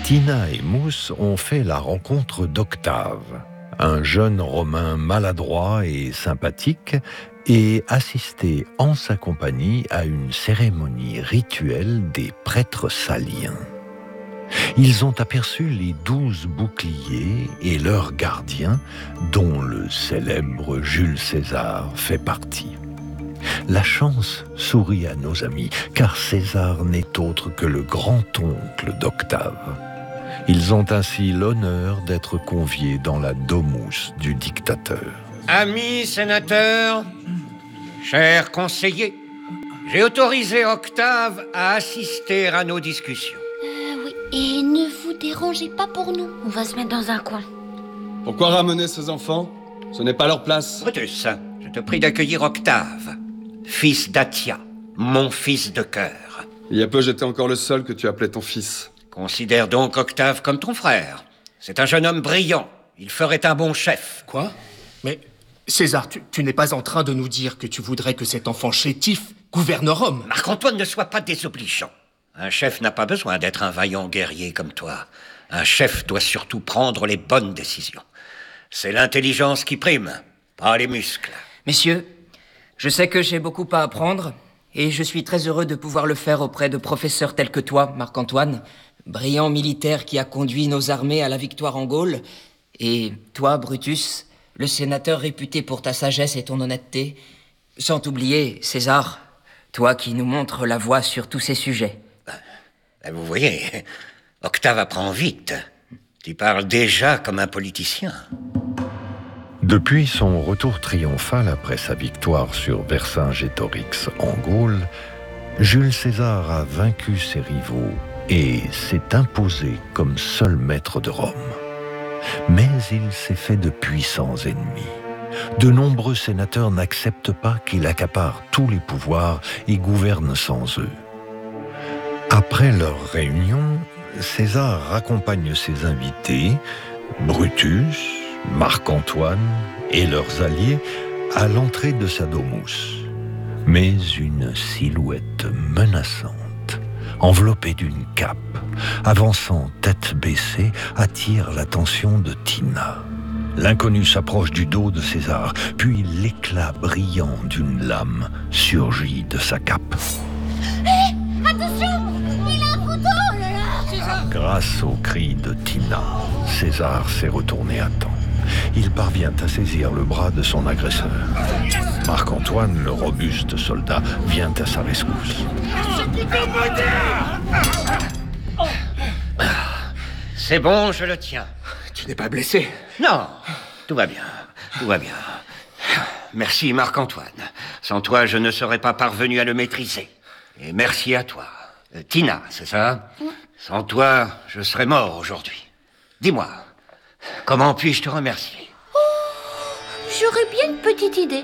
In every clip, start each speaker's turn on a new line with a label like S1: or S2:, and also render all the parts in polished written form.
S1: Tina et Mousse ont fait la rencontre d'Octave, un jeune Romain maladroit et sympathique, et assisté en sa compagnie à une cérémonie rituelle des prêtres saliens. Ils ont aperçu les 12 boucliers et leurs gardiens, dont le célèbre Jules César fait partie. La chance sourit à nos amis, car César n'est autre que le grand-oncle d'Octave. Ils ont ainsi l'honneur d'être conviés dans la domus du dictateur.
S2: Amis sénateurs, chers conseillers, j'ai autorisé Octave à assister à nos discussions.
S3: Oui, et ne vous dérangez pas pour nous. On va se mettre dans un coin.
S4: Pourquoi ramener ces enfants? Ce n'est pas leur place.
S2: Brutus, je te prie d'accueillir Octave, fils d'Atia, mon fils de cœur.
S4: Il y a peu, j'étais encore le seul que tu appelais ton fils.
S2: Considère donc Octave comme ton frère. C'est un jeune homme brillant. Il ferait un bon chef.
S5: Quoi? Mais, César, tu n'es pas en train de nous dire que tu voudrais que cet enfant chétif gouverne Rome?
S2: Marc-Antoine, ne sois pas désobligeant. Un chef n'a pas besoin d'être un vaillant guerrier comme toi. Un chef doit surtout prendre les bonnes décisions. C'est l'intelligence qui prime, pas les muscles.
S6: Messieurs, je sais que j'ai beaucoup à apprendre, et je suis très heureux de pouvoir le faire auprès de professeurs tels que toi, Marc-Antoine, brillant militaire qui a conduit nos armées à la victoire en Gaule, et toi, Brutus, le sénateur réputé pour ta sagesse et ton honnêteté, sans t'oublier, César, toi qui nous montres la voie sur tous ces sujets.
S2: Vous voyez, Octave apprend vite. Tu parles déjà comme un politicien.
S1: Depuis son retour triomphal après sa victoire sur Vercingétorix en Gaule, Jules César a vaincu ses rivaux et s'est imposé comme seul maître de Rome. Mais il s'est fait de puissants ennemis. De nombreux sénateurs n'acceptent pas qu'il accapare tous les pouvoirs et gouverne sans eux. Après leur réunion, César accompagne ses invités, Brutus, Marc-Antoine et leurs alliés, à l'entrée de sa domus. Mais une silhouette menaçante, enveloppée d'une cape, avançant tête baissée, attire l'attention de Tina. L'inconnu s'approche du dos de César, puis l'éclat brillant d'une lame surgit de sa cape.
S3: Attention! Il a un couteau! César!
S1: Grâce au cri de Tina, César s'est retourné à temps. Il parvient à saisir le bras de son agresseur. Marc-Antoine, le robuste soldat, vient à sa rescousse.
S2: C'est bon, je le tiens.
S5: Tu n'es pas blessé?
S2: Non, tout va bien, tout va bien. Merci, Marc-Antoine. Sans toi, je ne serais pas parvenu à le maîtriser. Et merci à toi. Tina, c'est ça? Sans toi, je serais mort aujourd'hui. Dis-moi, comment puis-je te remercier?
S3: J'aurais bien une petite idée.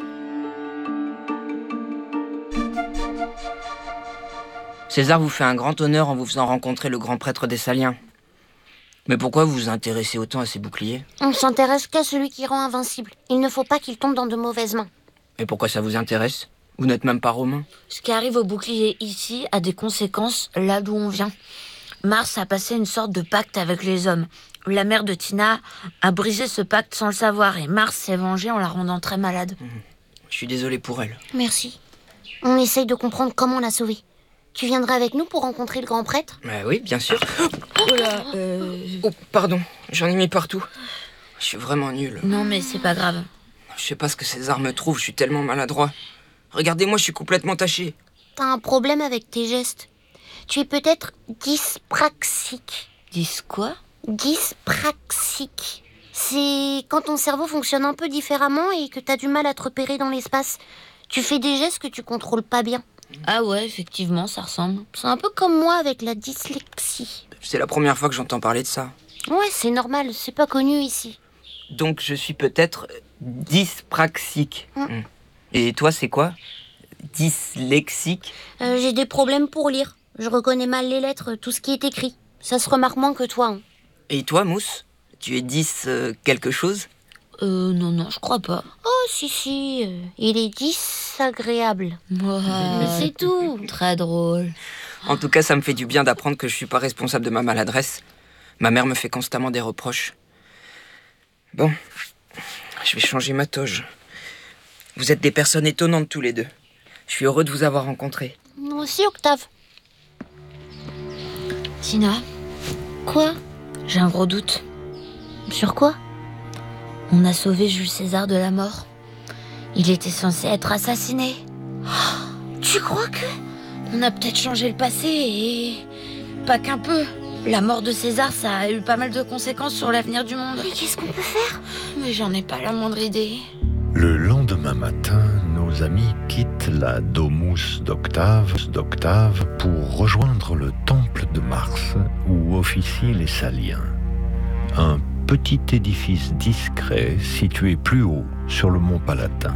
S6: César vous fait un grand honneur en vous faisant rencontrer le grand prêtre des Saliens. Mais pourquoi vous vous intéressez autant à ces boucliers?
S3: On s'intéresse qu'à celui qui rend invincible. Il ne faut pas qu'il tombe dans de mauvaises mains.
S6: Et pourquoi ça vous intéresse? Vous n'êtes même pas romain.
S7: Ce qui arrive aux boucliers ici a des conséquences là d'où on vient. Mars a passé une sorte de pacte avec les hommes. La mère de Tina a brisé ce pacte sans le savoir et Mars s'est vengé en la rendant très malade.
S6: Je suis désolé pour elle.
S3: Merci. On essaye de comprendre comment la sauver. Tu viendras avec nous pour rencontrer le grand prêtre?
S6: Oui, bien sûr. Oh là, Oh, pardon, j'en ai mis partout. Je suis vraiment nul.
S7: Non, mais c'est pas grave.
S6: Je sais pas ce que César me trouve, je suis tellement maladroit. Regardez-moi, je suis complètement taché.
S3: T'as un problème avec tes gestes. Tu es peut-être dyspraxique.
S7: Quoi?
S3: Dyspraxique. C'est quand ton cerveau fonctionne un peu différemment et que t'as du mal à te repérer dans l'espace. Tu fais des gestes que tu contrôles pas bien.
S7: Ah ouais, effectivement, ça ressemble.
S3: C'est un peu comme moi avec la dyslexie.
S6: C'est la première fois que j'entends parler de ça.
S3: Ouais, c'est normal, c'est pas connu ici.
S6: Donc je suis peut-être dyspraxique. Et toi, c'est quoi? Dyslexique?
S3: J'ai des problèmes pour lire. Je reconnais mal les lettres, tout ce qui est écrit. Ça se remarque moins que toi.
S6: Et toi, Mousse? Tu es quelque chose?
S7: Non, je crois pas.
S3: Oh, si, il est désagréable. C'est tout.
S7: Très drôle.
S6: En tout cas, ça me fait du bien d'apprendre que je suis pas responsable de ma maladresse. Ma mère me fait constamment des reproches. Bon, je vais changer ma toge. Vous êtes des personnes étonnantes tous les deux. Je suis heureux de vous avoir rencontrés.
S3: Nous aussi, Octave.
S7: Tina,
S3: Quoi?
S7: j'ai un gros doute.
S3: Sur quoi?
S7: On a sauvé Jules César de la mort. Il était censé être assassiné.
S3: Tu crois que...
S7: On a peut-être changé le passé et... pas qu'un peu. La mort de César, ça a eu pas mal de conséquences sur l'avenir du monde.
S3: Mais qu'est-ce qu'on peut faire?
S7: Mais j'en ai pas la moindre idée.
S1: Le lendemain matin, nos amis quittent la domus d'Octave pour rejoindre le temple de Mars où officient les Saliens. Un petit édifice discret situé plus haut sur le mont Palatin.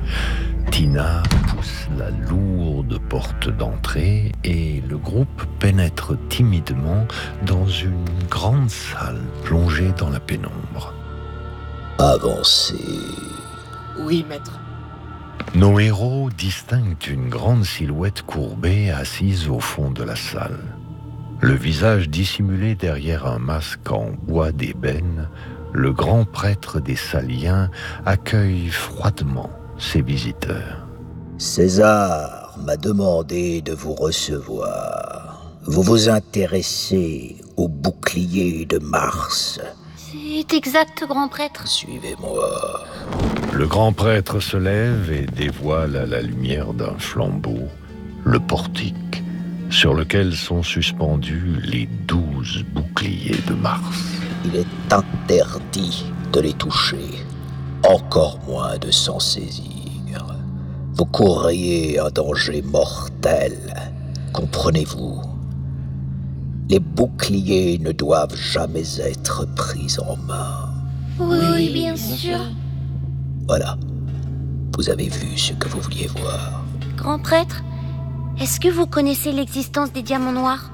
S1: Tina pousse la lourde porte d'entrée et le groupe pénètre timidement dans une grande salle plongée dans la pénombre.
S8: Avancez.
S6: Oui, maître.
S1: Nos héros distinguent une grande silhouette courbée assise au fond de la salle. Le visage dissimulé derrière un masque en bois d'ébène, le grand prêtre des Saliens accueille froidement ses visiteurs.
S8: César m'a demandé de vous recevoir. Vous vous intéressez au bouclier de Mars.
S3: C'est exact, grand prêtre.
S8: Suivez-moi.
S1: Le grand prêtre se lève et dévoile à la lumière d'un flambeau le portique sur lequel sont suspendus les 12 boucliers de Mars.
S8: Il est interdit de les toucher, encore moins de s'en saisir. Vous courriez un danger mortel, comprenez-vous? Les boucliers ne doivent jamais être pris en main.
S3: Oui, bien sûr.
S8: Voilà, vous avez vu ce que vous vouliez voir.
S3: Grand prêtre, est-ce que vous connaissez l'existence des diamants noirs?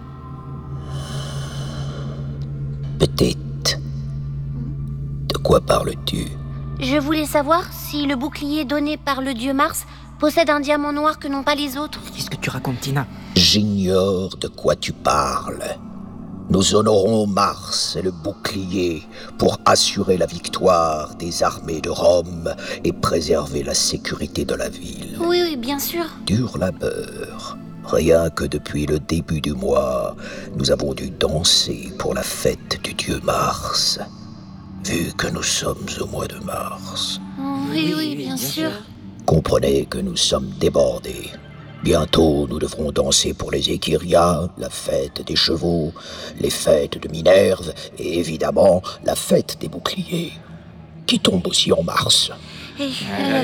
S8: Petite, de quoi parles-tu?
S3: Je voulais savoir si le bouclier donné par le dieu Mars possède un diamant noir que n'ont pas les autres.
S6: Qu'est-ce que tu racontes, Tina?
S8: J'ignore de quoi tu parles. Nous honorons Mars et le bouclier pour assurer la victoire des armées de Rome et préserver la sécurité de la ville.
S3: Oui, bien sûr.
S8: Dur labeur. Rien que depuis le début du mois, nous avons dû danser pour la fête du dieu Mars. Vu que nous sommes au mois de mars.
S3: Oui, bien sûr.
S8: Comprenez que nous sommes débordés. Bientôt, nous devrons danser pour les Équiriens, la fête des chevaux, les fêtes de Minerve et évidemment la fête des boucliers, qui tombe aussi en mars.
S3: Et